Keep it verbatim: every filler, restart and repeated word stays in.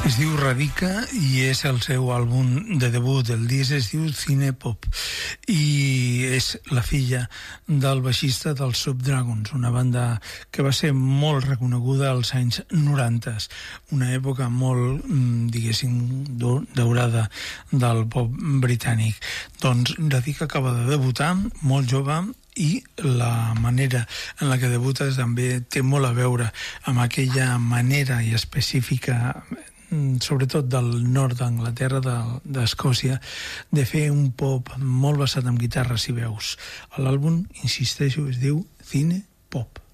Es diu Radica i és el seu àlbum de debut. El disc es diu Cine Pop i és la filla del baixista dels Subdragons, una banda que va ser molt reconeguda als anys noranta, una època molt, diguéssim, daurada del pop britànic. Doncs Radica acaba de debutar, molt jove, i la manera en la que debuta també té molt a veure amb aquella manera i específica, sobretot del nord d'Anglaterra, d'Escòcia, de fer un pop molt basat en guitarres i veus. L'àlbum, insisteixo, es diu Cine Pop.